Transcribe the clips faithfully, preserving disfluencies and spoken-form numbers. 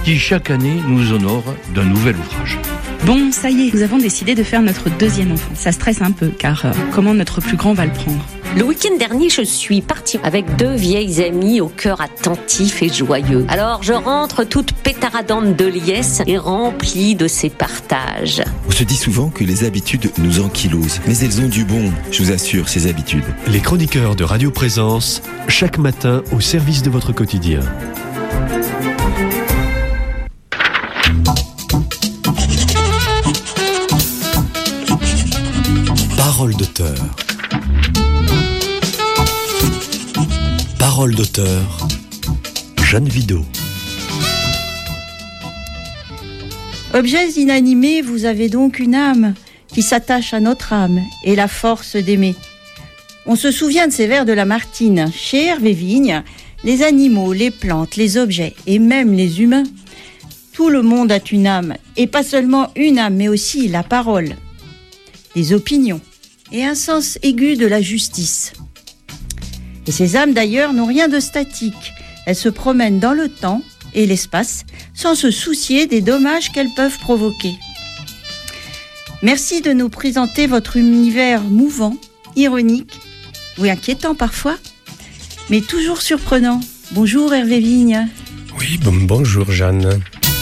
qui chaque année nous honore d'un nouvel ouvrage. Bon, ça y est, nous avons décidé de faire notre deuxième enfant. Ça stresse un peu, car euh, comment notre plus grand va le prendre ? Le week-end dernier, je suis partie avec deux vieilles amies au cœur attentif et joyeux. Alors, je rentre toute pétaradante de liesse et remplie de ces partages. On se dit souvent que les habitudes nous ankylosent, mais elles ont du bon, je vous assure, ces habitudes. Les chroniqueurs de Radio Présence, chaque matin au service de votre quotidien. Parole d'auteur. Parole d'auteur. Jeanne Vidot. Objets inanimés, vous avez donc une âme qui s'attache à notre âme et la force d'aimer. On se souvient de ces vers de Lamartine. Chez Hervé Vigne, les animaux, les plantes, les objets et même les humains, tout le monde a une âme. Et pas seulement une âme, mais aussi la parole, des opinions et un sens aigu de la justice. Et ces âmes d'ailleurs n'ont rien de statique. Elles se promènent dans le temps et l'espace sans se soucier des dommages qu'elles peuvent provoquer. Merci de nous présenter votre univers mouvant, ironique ou inquiétant parfois, mais toujours surprenant. Bonjour Hervé Vigne. Oui, bon, bonjour Jeanne.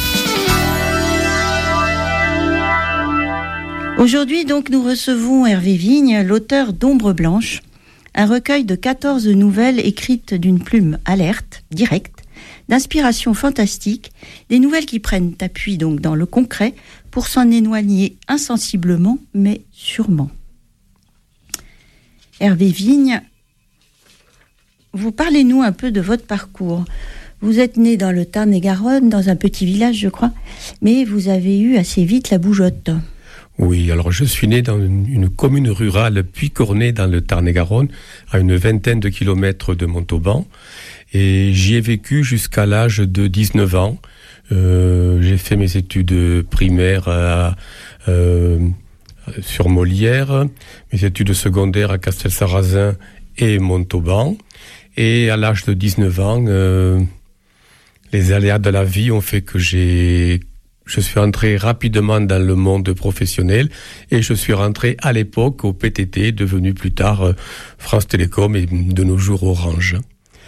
Aujourd'hui donc nous recevons Hervé Vigne, l'auteur d'Ombre Blanche, un recueil de quatorze nouvelles écrites d'une plume alerte, directe, d'inspiration fantastique, des nouvelles qui prennent appui donc dans le concret pour s'en éloigner insensiblement mais sûrement. Hervé Vigne, vous parlez-nous un peu de votre parcours. Vous êtes né dans le Tarn-et-Garonne, dans un petit village je crois, mais vous avez eu assez vite la bougeotte. Oui, alors je suis né dans une, une commune rurale Puy-Cornay dans le Tarn-et-Garonne, à une vingtaine de kilomètres de Montauban. Et j'y ai vécu jusqu'à l'âge de dix-neuf ans. Euh, j'ai fait mes études primaires à, euh, sur Molière, mes études secondaires à Castelsarrasin et Montauban. Et à l'âge de dix-neuf ans, euh, les aléas de la vie ont fait que j'ai... Je suis rentré rapidement dans le monde professionnel et je suis rentré à l'époque au P T T, devenu plus tard euh, France Télécom et de nos jours Orange.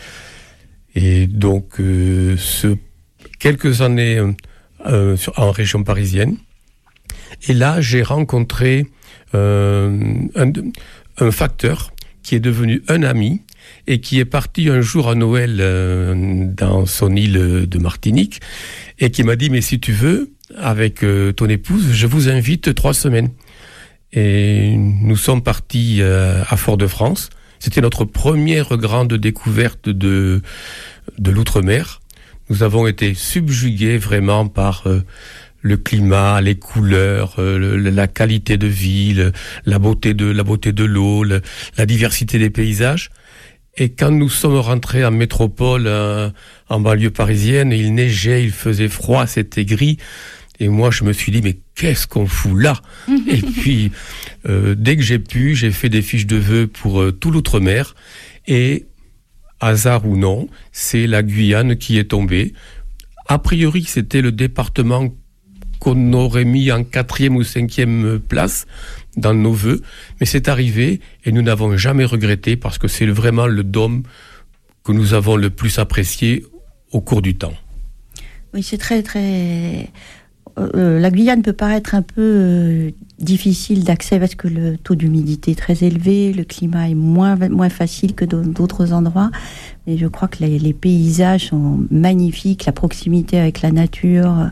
Et donc, euh, ce, quelques années euh, sur, en région parisienne. Et là, j'ai rencontré euh, un, un facteur qui est devenu un ami et qui est parti un jour à Noël euh, dans son île de Martinique et qui m'a dit « Mais si tu veux, avec euh, ton épouse, je vous invite trois semaines. » Et nous sommes partis euh, à Fort-de-France. C'était notre première grande découverte de, de l'outre-mer. Nous avons été subjugués vraiment par euh, le climat, les couleurs, euh, le, la qualité de vie, le, la beauté de, la beauté de l'eau, le, la diversité des paysages. Et quand nous sommes rentrés en métropole, euh, en banlieue parisienne, il neigeait, il faisait froid, c'était gris. Et moi, je me suis dit, mais qu'est-ce qu'on fout là ? Et puis, euh, dès que j'ai pu, j'ai fait des fiches de vœux pour euh, tout l'outre-mer. Et, hasard ou non, c'est la Guyane qui est tombée. A priori, c'était le département qu'on aurait mis en quatrième ou cinquième place dans nos vœux, mais c'est arrivé et nous n'avons jamais regretté parce que c'est vraiment le dôme que nous avons le plus apprécié au cours du temps. Oui, c'est très très... Euh, la Guyane peut paraître un peu euh, difficile d'accès parce que le taux d'humidité est très élevé, le climat est moins, moins facile que d'autres endroits, mais je crois que les, les paysages sont magnifiques, la proximité avec la nature,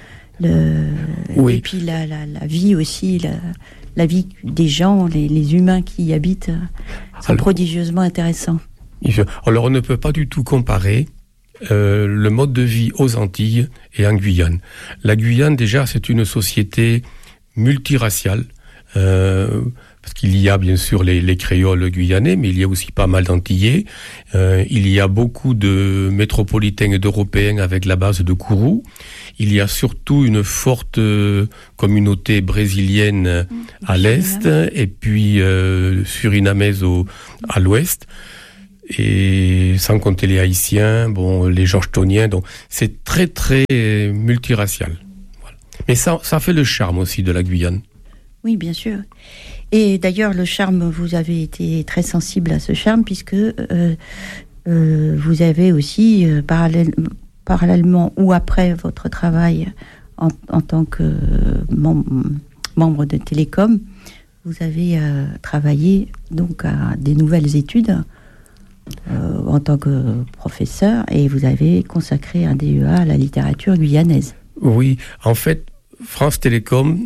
le... oui. Et puis la, la, la vie aussi, la... la vie des gens, les, les humains qui y habitent, sont alors, prodigieusement intéressants. Alors on ne peut pas du tout comparer euh, le mode de vie aux Antilles et en Guyane. La Guyane, déjà, c'est une société multiraciale, euh, parce qu'il y a bien sûr les, les créoles guyanais, mais il y a aussi pas mal d'Antillais. Euh, il y a beaucoup de métropolitains et d'Européens avec la base de Kourou. Il y a surtout une forte euh, communauté brésilienne à l'est et puis euh, surinamaise au, à l'ouest. et sans compter les Haïtiens, bon, les Georgetoniens, donc c'est très très multiracial. Voilà. Mais ça, ça fait le charme aussi de la Guyane. Oui, bien sûr. Et d'ailleurs, le charme, vous avez été très sensible à ce charme, puisque euh, euh, vous avez aussi, euh, parallèle, parallèlement ou après votre travail en, en tant que euh, mem- membre de Télécom, vous avez euh, travaillé donc à des nouvelles études euh, en tant que professeur, et vous avez consacré un D E A à la littérature guyanaise. Oui, en fait, France Télécom,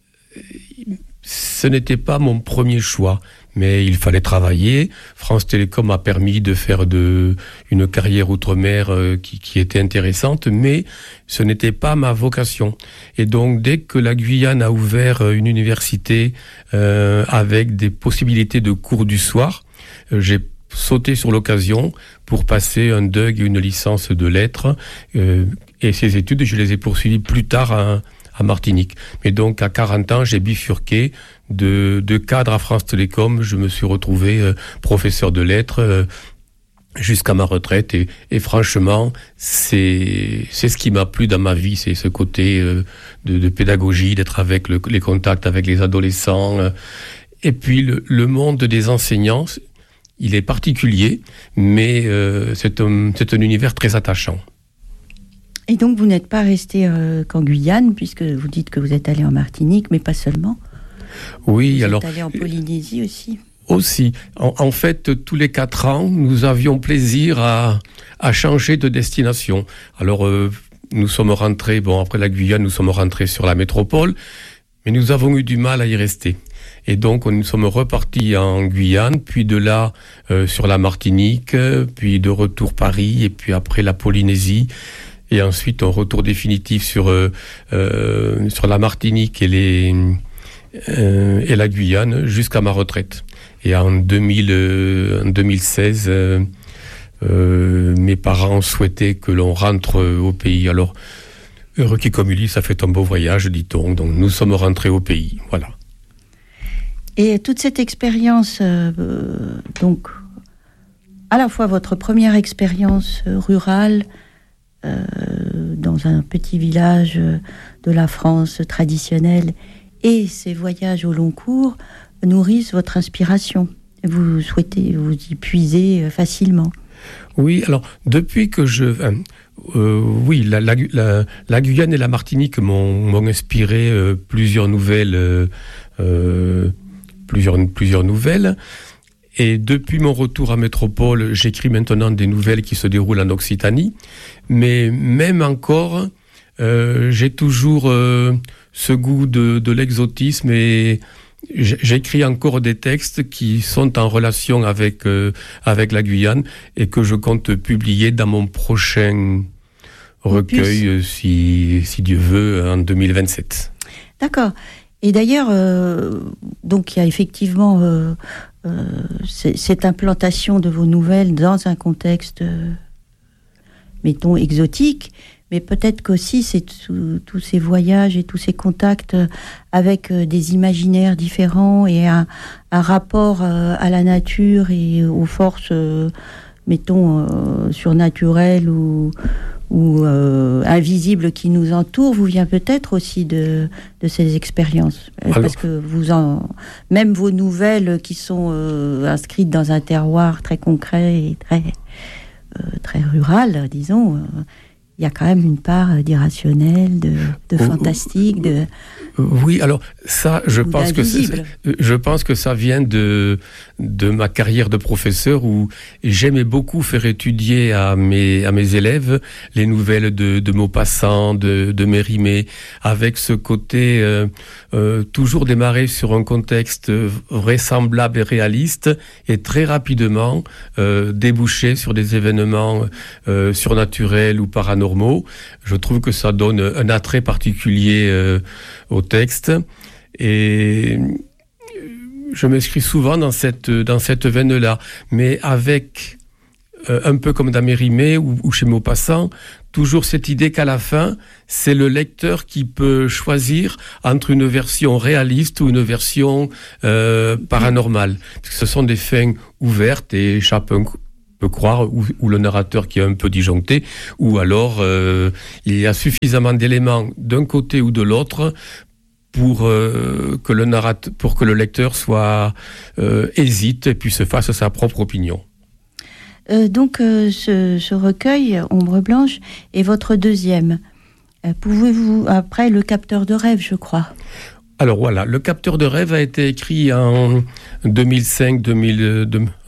ce n'était pas mon premier choix, mais il fallait travailler. France Télécom a permis de faire de, une carrière outre-mer euh, qui, qui était intéressante, mais ce n'était pas ma vocation. Et donc, dès que la Guyane a ouvert une université euh, avec des possibilités de cours du soir, euh, j'ai sauté sur l'occasion pour passer un D U G et une licence de lettres. Euh, et ces études, je les ai poursuivies plus tard à à Martinique. Mais donc, à quarante ans, j'ai bifurqué de, de cadre à France Télécom. Je me suis retrouvé euh, professeur de lettres euh, jusqu'à ma retraite. Et, et franchement, c'est, c'est ce qui m'a plu dans ma vie. C'est ce côté euh, de, de pédagogie, d'être avec le, les contacts avec les adolescents. Euh. Et puis, le, le monde des enseignants, il est particulier, mais euh, c'est un, c'est un univers très attachant. Et donc, vous n'êtes pas resté euh, qu'en Guyane, puisque vous dites que vous êtes allé en Martinique, mais pas seulement. Oui, vous alors... Vous êtes allé en Polynésie aussi. Aussi. En, en fait, tous les quatre ans, nous avions plaisir à, à changer de destination. Alors, euh, nous sommes rentrés, bon, après la Guyane, nous sommes rentrés sur la métropole, mais nous avons eu du mal à y rester. Et donc, nous sommes repartis en Guyane, puis de là, euh, sur la Martinique, puis de retour Paris, et puis après la Polynésie. Et ensuite, un retour définitif sur, euh, euh, sur la Martinique et, les, euh, et la Guyane jusqu'à ma retraite. Et en, deux mille, euh, en deux mille seize, euh, euh, mes parents souhaitaient que l'on rentre au pays. Alors, heureux qui comme il dit, ça fait un beau voyage, dit-on. Donc, nous sommes rentrés au pays. Voilà. Et toute cette expérience, euh, donc, à la fois votre première expérience rurale, Euh, dans un petit village de la France traditionnelle, et ces voyages au long cours nourrissent votre inspiration. Vous souhaitez vous y puiser facilement. Oui, alors depuis que je... Euh, oui, la, la, la, la Guyane et la Martinique m'ont, m'ont inspiré euh, plusieurs nouvelles, euh, euh, plusieurs, plusieurs nouvelles. Et depuis mon retour à Métropole, j'écris maintenant des nouvelles qui se déroulent en Occitanie. Mais même encore, euh, j'ai toujours euh, ce goût de, de l'exotisme, et j'écris encore des textes qui sont en relation avec, euh, avec la Guyane, et que je compte publier dans mon prochain recueil, si, si Dieu veut, en deux mille vingt-sept. D'accord. Et d'ailleurs, euh, donc il y a effectivement euh, euh, cette implantation de vos nouvelles dans un contexte, euh, mettons, exotique, mais peut-être qu'aussi c'est tous ces voyages et tous ces contacts avec euh, des imaginaires différents et un, un rapport euh, à la nature et aux forces, euh, mettons, euh, surnaturelles ou... ou euh, invisible qui nous entoure, vous vient peut-être aussi de, de ces expériences. Alors, parce que vous en, même vos nouvelles qui sont euh, inscrites dans un terroir très concret et très, euh, très rural, disons, euh, il y a quand même une part d'irrationnel, de, de fantastique, de... Oui, alors ça, je pense que c'est, je pense que ça vient de de ma carrière de professeur, où j'aimais beaucoup faire étudier à mes à mes élèves les nouvelles de de Maupassant, de de Mérimée, avec ce côté euh, euh, toujours démarrer sur un contexte vraisemblable et réaliste, et très rapidement euh, déboucher sur des événements euh, surnaturels ou paranormaux. Je trouve que ça donne un attrait particulier euh, au texte, et je m'inscris souvent dans cette, dans cette veine-là, mais avec, euh, un peu comme dans Mérimée ou, ou chez Maupassant, toujours cette idée qu'à la fin, c'est le lecteur qui peut choisir entre une version réaliste ou une version euh, paranormale. Parce que ce sont des fins ouvertes et échappent un, peut croire, ou, ou le narrateur qui est un peu disjoncté, ou alors euh, il y a suffisamment d'éléments d'un côté ou de l'autre pour euh, que le narrateur, pour que le lecteur soit euh, hésite et puis se fasse sa propre opinion. Euh, donc euh, ce, ce recueil Ombre Blanche est votre deuxième. Euh, pouvez-vous après le capteur de rêve, je crois. Alors voilà, le capteur de rêve a été écrit en deux mille cinq deux mille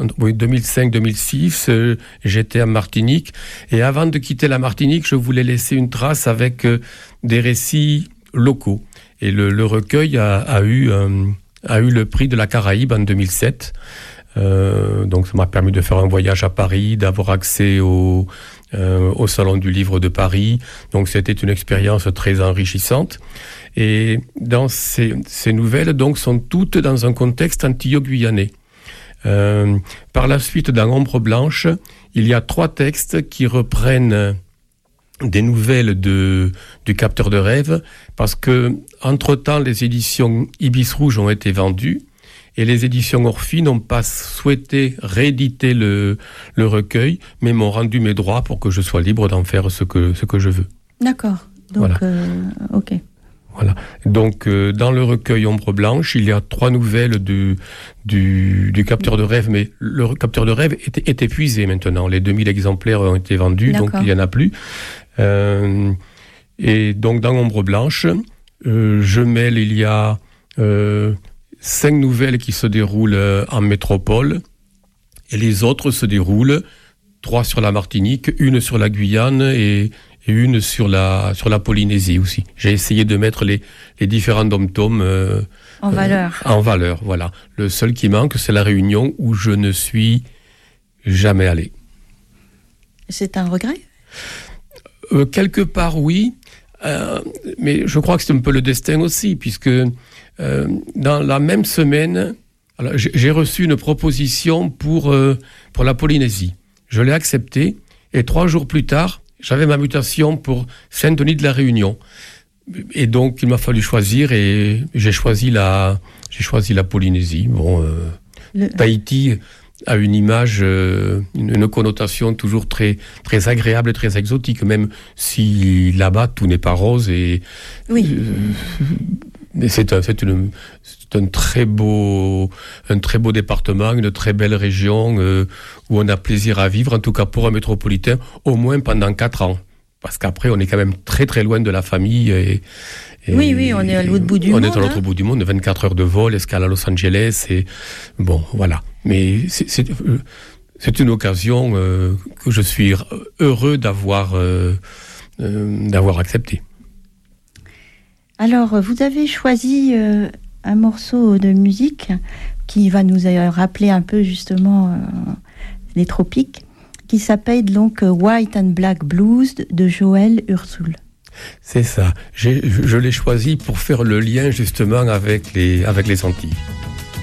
six. Euh, j'étais à Martinique et avant de quitter la Martinique, je voulais laisser une trace avec euh, des récits locaux. Et le, le recueil a, a, eu, euh, a eu le prix de la Caraïbe en deux mille sept. Euh, donc ça m'a permis de faire un voyage à Paris, d'avoir accès au, euh, au Salon du Livre de Paris. Donc c'était une expérience très enrichissante. Et dans ces, ces nouvelles, donc, sont toutes dans un contexte antilo-guyanais. Euh, par la suite, dans Ombre Blanche, il y a trois textes qui reprennent des nouvelles de, du capteur de rêve, parce que, entre-temps, les éditions Ibis Rouge ont été vendues, et les éditions Orphi n'ont pas souhaité rééditer le, le recueil, mais m'ont rendu mes droits pour que je sois libre d'en faire ce que, ce que je veux. D'accord. Donc, voilà. euh, ok. Voilà. Donc, euh, dans le recueil Ombre Blanche, il y a trois nouvelles du, du, du capteur de rêve, mais le capteur de rêve est, est épuisé maintenant. Les deux mille exemplaires ont été vendus, D'accord. donc il n'y en a plus. Euh, et donc, dans Ombre Blanche, euh, je mêle, il y a euh, cinq nouvelles qui se déroulent en métropole, et les autres se déroulent, trois sur la Martinique, une sur la Guyane et... et une sur la, sur la Polynésie aussi. J'ai essayé de mettre les, les différents dom-toms euh, en valeur. Euh, en valeur, voilà. Le seul qui manque, c'est la Réunion, où je ne suis jamais allé. C'est un regret ? euh, Quelque part, oui. Euh, mais je crois que c'est un peu le destin aussi, puisque euh, dans la même semaine, alors, j'ai, j'ai reçu une proposition pour, euh, pour la Polynésie. Je l'ai acceptée, et trois jours plus tard, j'avais ma mutation pour Saint-Denis de la Réunion. Et donc, il m'a fallu choisir et j'ai choisi la, j'ai choisi la Polynésie. Bon, euh, Le... Tahiti a une image, euh, une, une connotation toujours très, très agréable et très exotique, même si là-bas, tout n'est pas rose. Et, oui. Euh, c'est, un, c'est, une, c'est un, très beau, un très beau département, une très belle région euh, où on a plaisir à vivre, en tout cas pour un métropolitain, au moins pendant quatre ans. Parce qu'après, on est quand même très très loin de la famille. Et, et oui, oui, on est à l'autre bout du on monde. On est à l'autre hein. bout du monde, vingt-quatre heures de vol, escale à Los Angeles. Et bon, voilà. Mais c'est, c'est, c'est une occasion euh, que je suis heureux d'avoir, euh, euh, d'avoir acceptée. Alors, vous avez choisi euh, un morceau de musique qui va nous rappeler un peu justement euh, les tropiques, qui s'appelle donc White and Black Blues de Joël Ursule. C'est ça. J'ai, je l'ai choisi pour faire le lien justement avec les, avec les Antilles.